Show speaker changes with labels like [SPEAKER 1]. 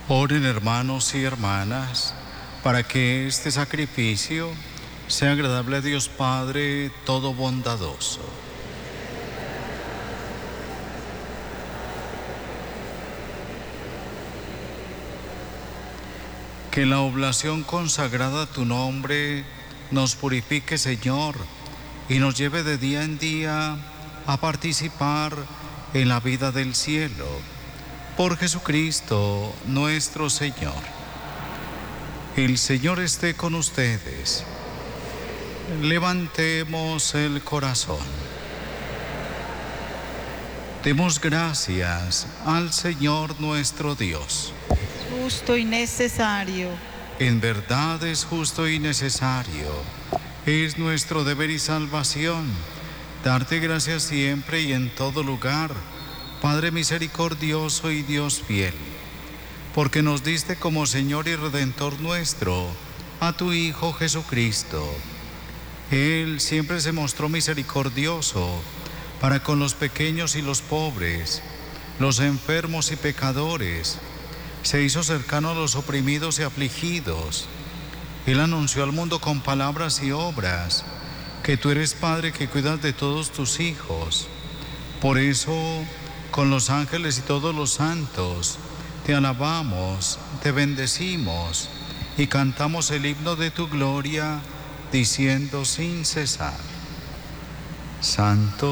[SPEAKER 1] Oren, hermanos y hermanas, para que este sacrificio sea agradable a Dios Padre todo bondadoso. Que la oblación consagrada a tu nombre nos purifique, Señor, y nos lleve de día en día a participar en la vida del cielo. Por Jesucristo nuestro Señor. El Señor esté con ustedes. Levantemos el corazón. Demos gracias al Señor nuestro Dios.
[SPEAKER 2] Justo y necesario.
[SPEAKER 1] En verdad es justo y necesario. Es nuestro deber y salvación darte gracias siempre y en todo lugar, Padre misericordioso y Dios fiel, porque nos diste como Señor y Redentor nuestro a tu Hijo Jesucristo. Él siempre se mostró misericordioso para con los pequeños y los pobres, los enfermos y pecadores. Se hizo cercano a los oprimidos y afligidos. Él anunció al mundo con palabras y obras que tú eres Padre que cuidas de todos tus hijos. Por eso, con los ángeles y todos los santos, te alabamos, te bendecimos y cantamos el himno de tu gloria, diciendo sin cesar: Santo,